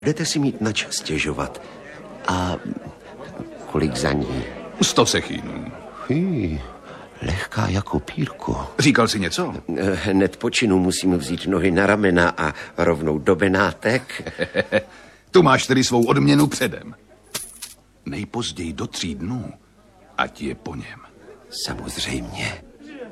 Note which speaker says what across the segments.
Speaker 1: Budete si mít na čas stěžovat. A kolik za ní?
Speaker 2: 100 cechínů.
Speaker 1: Lehká jako pírko.
Speaker 2: Říkal jsi něco?
Speaker 1: Hned po činu musím vzít nohy na ramena a rovnou do benátek.
Speaker 2: Tu máš tedy svou odměnu předem. Nejpozději do 3 dnů, ať je po něm.
Speaker 1: Samozřejmě.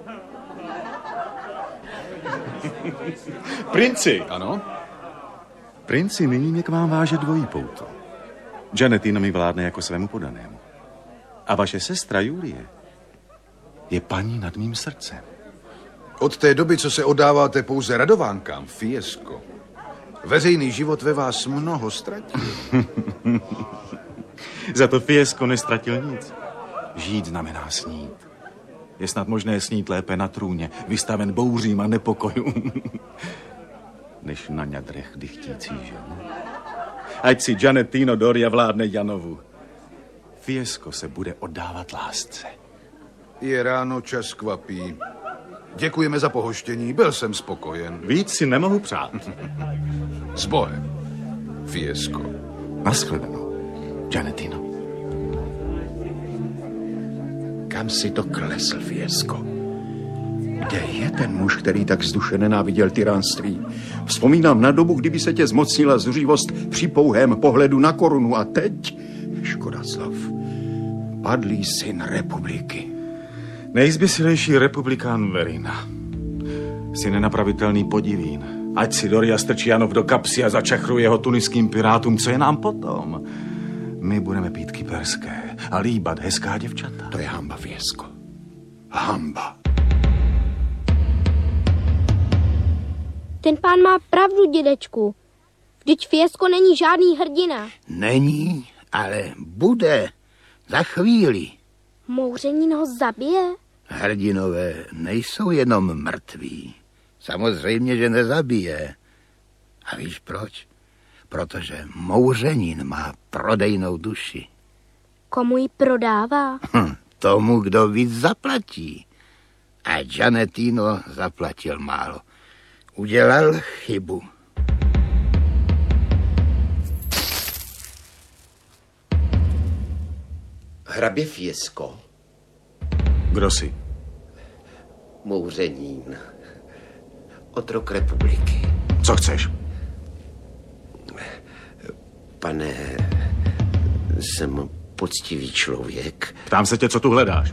Speaker 3: Princi!
Speaker 2: Ano?
Speaker 3: Princi, nyní mě k vám váže dvojí pouto. Janetina mi vládne jako svému podanému. A vaše sestra Julie je paní nad mým srdcem.
Speaker 2: Od té doby, co se oddáváte pouze radovánkám, Fiesco, veřejný život ve vás mnoho ztratil.
Speaker 3: Za to Fiesco nestratil nic. Žít znamená snít. Je snad možné snít lépe na trůně, vystaven bouřím a nepokojům, než na ňadrech dychtící ženu. Ať si Gianettino Doria vládne Janovu. Fiesco se bude oddávat lásce.
Speaker 2: Je ráno, čas kvapí. Děkujeme za pohoštění, byl jsem spokojen.
Speaker 3: Víc si nemohu přát.
Speaker 2: S Bohem, Fiesco.
Speaker 3: Naschledanou, Gianettino.
Speaker 4: Kam si to klesl, Fiesco? Kde je ten muž, který tak vzduše nenáviděl tyránství? Vzpomínám na dobu, kdyby se tě zmocnila zuřivost při pouhém pohledu na korunu a teď, škoda slov, padlý syn republiky.
Speaker 3: Nejzběsilejší republikán Verina. Si nenapravitelný podivín. Ať si Doria strčí Janov do kapsy a začachruje jeho tuniským pirátům, co je nám potom? My budeme pít kyperské a líbat hezká děvčata.
Speaker 4: To je hamba, Fiesco. Hamba.
Speaker 5: Ten pán má pravdu, dědečku. Vždyť Fiesco není žádný hrdina.
Speaker 6: Není, ale bude. Za chvíli.
Speaker 5: Mouřenín ho zabije?
Speaker 6: Hrdinové nejsou jenom mrtví. Samozřejmě, že nezabije. A víš proč? Protože mouřenín má prodejnou duši.
Speaker 5: Komu ji prodává?
Speaker 6: Tomu, kdo víc zaplatí. A Gianettino zaplatil málo. Udělal chybu.
Speaker 1: Hrabě Fiesco.
Speaker 3: Kdo jsi?
Speaker 1: Mouřenín. Otrok republiky.
Speaker 3: Co chceš?
Speaker 1: Pane, jsem poctivý člověk.
Speaker 3: Ptám se tě, co tu hledáš.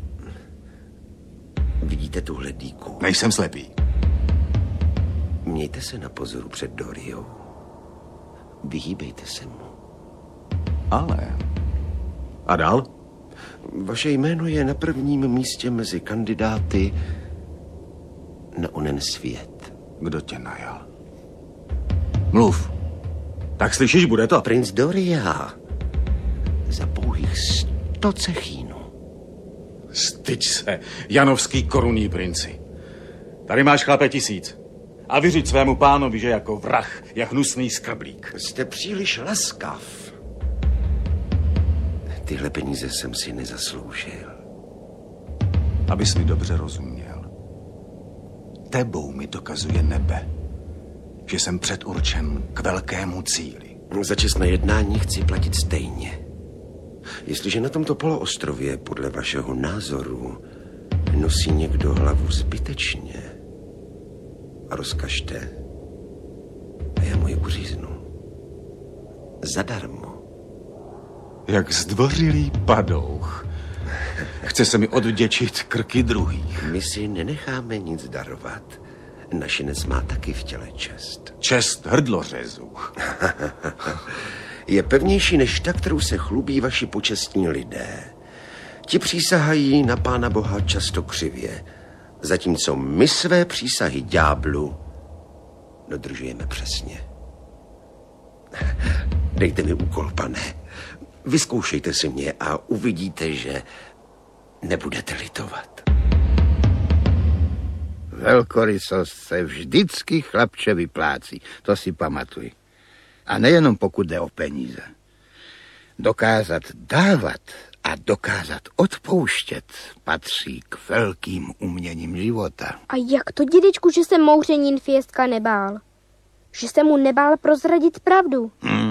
Speaker 1: Vidíte tuhle dýku?
Speaker 3: Nejsem slepý.
Speaker 1: Mějte se na pozoru před Doriou. Vyhýbejte se mu.
Speaker 3: Ale... A dál?
Speaker 1: Vaše jméno je na prvním místě mezi kandidáty na onen svět.
Speaker 3: Kdo tě najal? Mluv. Tak slyšíš, bude to?
Speaker 1: Princ Doria. Za pouhých 100 cechínů.
Speaker 3: Styď se, janovský korunní princi. Tady máš, chlape, 1000. A vyřiď svému pánovi, že jako vrah, jak hnusný skrblík.
Speaker 1: Jste příliš laskav. Tyhle peníze jsem si nezasloužil.
Speaker 3: Abys mi dobře rozuměl. Tebou mi dokazuje nebe, že jsem předurčen k velkému cíli.
Speaker 1: Za čestné jednání chci platit stejně. Jestliže na tomto poloostrově, podle vašeho názoru, nosí někdo hlavu zbytečně, rozkažte a já mu ji uříznu. Zadarmo.
Speaker 3: Jak zdvořilý padouch. Chce se mi odvděčit krky druhých.
Speaker 1: My si nenecháme nic darovat. Našinec má taky v těle čest.
Speaker 3: Čest hrdlořezů.
Speaker 1: Je pevnější než ta, kterou se chlubí vaši počestní lidé. Ti přísahají na Pána Boha často křivě, zatímco my své přísahy ďáblu dodržujeme přesně. Dejte mi úkol, pane. Vyzkoušejte si mě a uvidíte, že nebudete litovat.
Speaker 6: Velkorysost se vždycky, chlapče, vyplácí. To si pamatuj. A nejenom pokud jde o peníze. Dokázat dávat a dokázat odpouštět patří k velkým uměním života.
Speaker 5: A jak to, dědečku, že se mouřenín Fiesca nebál? že se mu nebál prozradit pravdu.